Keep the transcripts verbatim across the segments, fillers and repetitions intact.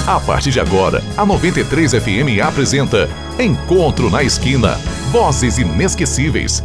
A partir de agora, a noventa e três F M apresenta Encontro na Esquina, vozes inesquecíveis.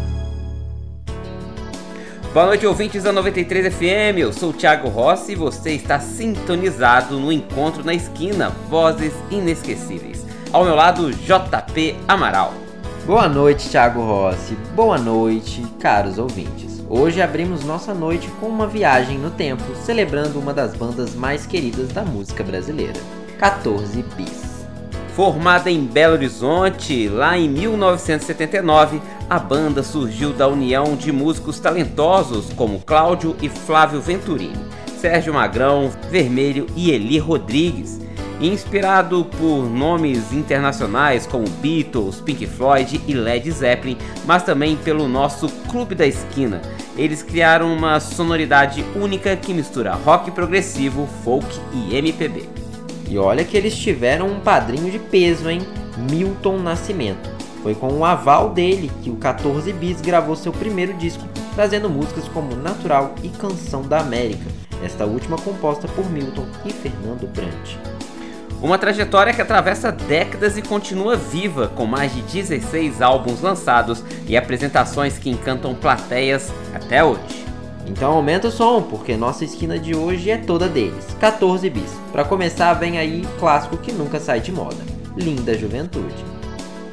Boa noite, ouvintes da noventa e três F M, eu sou o Thiago Rossi e você está sintonizado no Encontro na Esquina, vozes inesquecíveis. Ao meu lado, J P Amaral. Boa noite, Thiago Rossi, boa noite, caros ouvintes. Hoje abrimos nossa noite com uma viagem no tempo, celebrando uma das bandas mais queridas da música brasileira, quatorze bis. Formada em Belo Horizonte, lá em mil novecentos e setenta e nove, a banda surgiu da união de músicos talentosos como Cláudio e Flávio Venturini, Sérgio Magrão, Vermelho e Eli Rodrigues. Inspirado por nomes internacionais como Beatles, Pink Floyd e Led Zeppelin, mas também pelo nosso Clube da Esquina, eles criaram uma sonoridade única que mistura rock progressivo, folk e M P B. E olha que eles tiveram um padrinho de peso, hein? Milton Nascimento. Foi com o aval dele que o quatorze bis gravou seu primeiro disco, trazendo músicas como Natural e Canção da América, esta última composta por Milton e Fernando Brant. Uma trajetória que atravessa décadas e continua viva, com mais de dezesseis álbuns lançados e apresentações que encantam plateias até hoje. Então aumenta o som, porque nossa esquina de hoje é toda deles, quatorze bis. Para começar, vem aí clássico que nunca sai de moda, Linda Juventude.